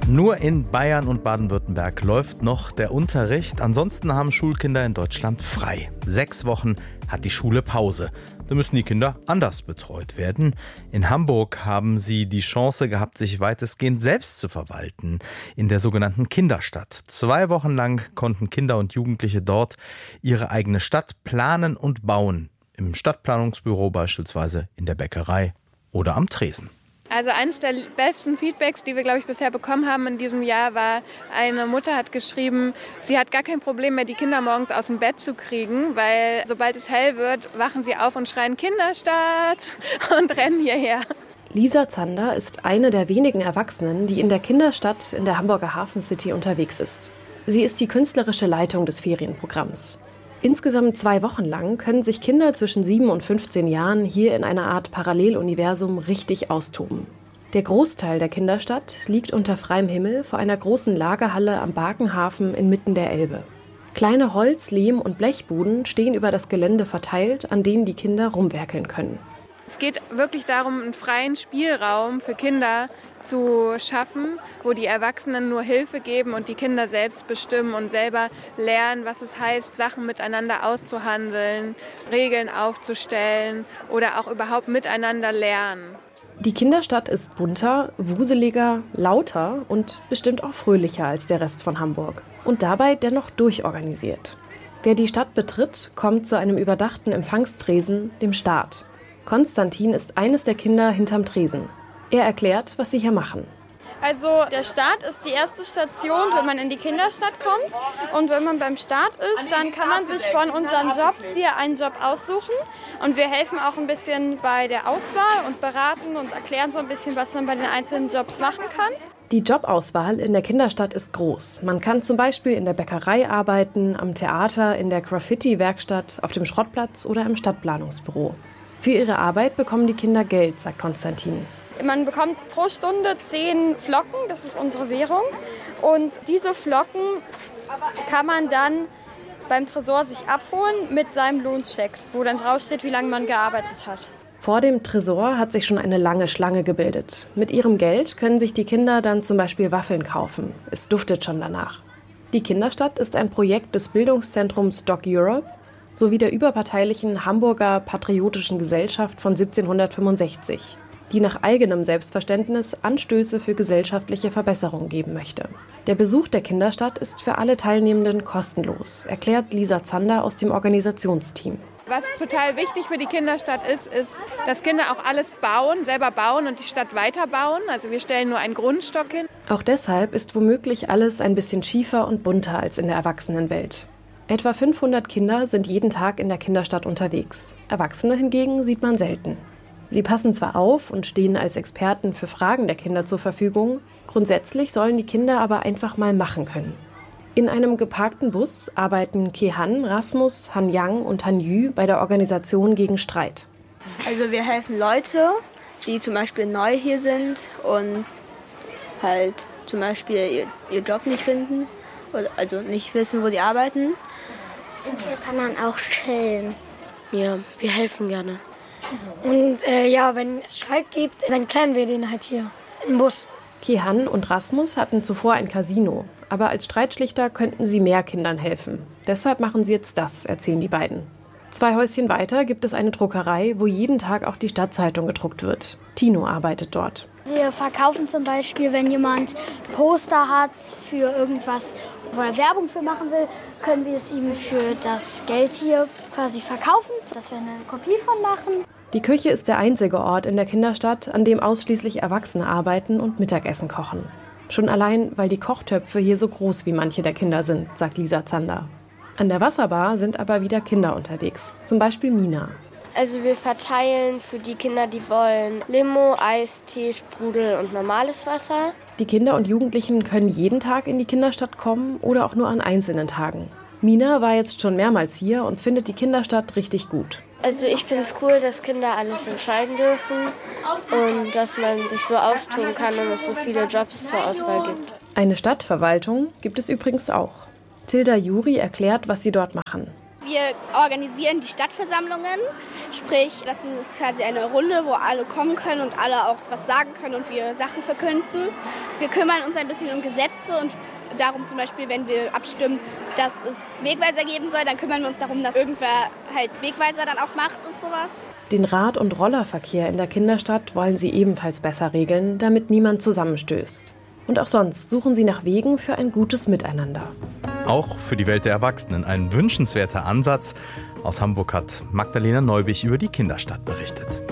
Nur in Bayern und Baden-Württemberg läuft noch der Unterricht. Ansonsten haben Schulkinder in Deutschland frei. 6 Wochen hat die Schule Pause. Da müssen die Kinder anders betreut werden. In Hamburg haben sie die Chance gehabt, sich weitestgehend selbst zu verwalten. In der sogenannten Kinderstadt. 2 Wochen lang konnten Kinder und Jugendliche dort ihre eigene Stadt planen und bauen. Im Stadtplanungsbüro beispielsweise, in der Bäckerei oder am Tresen. Also eines der besten Feedbacks, die wir, glaube ich, bisher bekommen haben in diesem Jahr, war, eine Mutter hat geschrieben, sie hat gar kein Problem mehr, die Kinder morgens aus dem Bett zu kriegen, weil sobald es hell wird, wachen sie auf und schreien Kinderstadt und rennen hierher. Lisa Zander ist eine der wenigen Erwachsenen, die in der Kinderstadt in der Hamburger Hafencity unterwegs ist. Sie ist die künstlerische Leitung des Ferienprogramms. Insgesamt 2 Wochen lang können sich Kinder zwischen 7 und 15 Jahren hier in einer Art Paralleluniversum richtig austoben. Der Großteil der Kinderstadt liegt unter freiem Himmel vor einer großen Lagerhalle am Barkenhafen inmitten der Elbe. Kleine Holz-, Lehm- und Blechbuden stehen über das Gelände verteilt, an denen die Kinder rumwerkeln können. Es geht wirklich darum, einen freien Spielraum für Kinder zu schaffen, wo die Erwachsenen nur Hilfe geben und die Kinder selbst bestimmen und selber lernen, was es heißt, Sachen miteinander auszuhandeln, Regeln aufzustellen oder auch überhaupt miteinander lernen. Die Kinderstadt ist bunter, wuseliger, lauter und bestimmt auch fröhlicher als der Rest von Hamburg. Und dabei dennoch durchorganisiert. Wer die Stadt betritt, kommt zu einem überdachten Empfangstresen, dem Staat. Konstantin ist eines der Kinder hinterm Tresen. Er erklärt, was sie hier machen. Also der Start ist die erste Station, wenn man in die Kinderstadt kommt. Und wenn man beim Start ist, dann kann man sich von unseren Jobs hier einen Job aussuchen. Und wir helfen auch ein bisschen bei der Auswahl und beraten und erklären so ein bisschen, was man bei den einzelnen Jobs machen kann. Die Jobauswahl in der Kinderstadt ist groß. Man kann zum Beispiel in der Bäckerei arbeiten, am Theater, in der Graffiti-Werkstatt, auf dem Schrottplatz oder im Stadtplanungsbüro. Für ihre Arbeit bekommen die Kinder Geld, sagt Konstantin. Man bekommt pro Stunde 10 Flocken, das ist unsere Währung. Und diese Flocken kann man dann beim Tresor sich abholen mit seinem Lohnscheck, wo dann draufsteht, wie lange man gearbeitet hat. Vor dem Tresor hat sich schon eine lange Schlange gebildet. Mit ihrem Geld können sich die Kinder dann zum Beispiel Waffeln kaufen. Es duftet schon danach. Die Kinderstadt ist ein Projekt des Bildungszentrums Doc Europe sowie der überparteilichen Hamburger Patriotischen Gesellschaft von 1765, die nach eigenem Selbstverständnis Anstöße für gesellschaftliche Verbesserung geben möchte. Der Besuch der Kinderstadt ist für alle Teilnehmenden kostenlos, erklärt Lisa Zander aus dem Organisationsteam. Was total wichtig für die Kinderstadt ist, dass Kinder auch alles bauen, selber bauen und die Stadt weiterbauen. Also wir stellen nur einen Grundstock hin. Auch deshalb ist womöglich alles ein bisschen schiefer und bunter als in der Erwachsenenwelt. Etwa 500 Kinder sind jeden Tag in der Kinderstadt unterwegs. Erwachsene hingegen sieht man selten. Sie passen zwar auf und stehen als Experten für Fragen der Kinder zur Verfügung, grundsätzlich sollen die Kinder aber einfach mal machen können. In einem geparkten Bus arbeiten Kehan, Rasmus, Han Yang und Han Yu bei der Organisation gegen Streit. Also wir helfen Leute, die zum Beispiel neu hier sind und halt zum Beispiel ihr Job nicht finden, also nicht wissen, wo die arbeiten. Und hier kann man auch chillen. Ja, wir helfen gerne. Und wenn es Streit gibt, dann klären wir den halt hier im Bus. Kehan und Rasmus hatten zuvor ein Casino, aber als Streitschlichter könnten sie mehr Kindern helfen. Deshalb machen sie jetzt das, erzählen die beiden. 2 Häuschen weiter gibt es eine Druckerei, wo jeden Tag auch die Stadtzeitung gedruckt wird. Tino arbeitet dort. Wir verkaufen zum Beispiel, wenn jemand Poster hat für irgendwas, wo er Werbung für machen will, können wir es ihm für das Geld hier quasi verkaufen, dass wir eine Kopie von machen. Die Küche ist der einzige Ort in der Kinderstadt, an dem ausschließlich Erwachsene arbeiten und Mittagessen kochen. Schon allein, weil die Kochtöpfe hier so groß wie manche der Kinder sind, sagt Lisa Zander. An der Wasserbar sind aber wieder Kinder unterwegs, zum Beispiel Mina. Also wir verteilen für die Kinder, die wollen, Limo, Eistee, Sprudel und normales Wasser. Die Kinder und Jugendlichen können jeden Tag in die Kinderstadt kommen oder auch nur an einzelnen Tagen. Mina war jetzt schon mehrmals hier und findet die Kinderstadt richtig gut. Also ich finde es cool, dass Kinder alles entscheiden dürfen und dass man sich so austoben kann und es so viele Jobs zur Auswahl gibt. Eine Stadtverwaltung gibt es übrigens auch. Tilda Juri erklärt, was sie dort machen. Wir organisieren die Stadtversammlungen, sprich, das ist quasi eine Runde, wo alle kommen können und alle auch was sagen können und wir Sachen verkünden. Wir kümmern uns ein bisschen um Gesetze und darum zum Beispiel, wenn wir abstimmen, dass es Wegweiser geben soll, dann kümmern wir uns darum, dass irgendwer halt Wegweiser dann auch macht und sowas. Den Rad- und Rollerverkehr in der Kinderstadt wollen sie ebenfalls besser regeln, damit niemand zusammenstößt. Und auch sonst suchen sie nach Wegen für ein gutes Miteinander. Auch für die Welt der Erwachsenen ein wünschenswerter Ansatz. Aus Hamburg hat Magdalena Neubich über die Kinderstadt berichtet.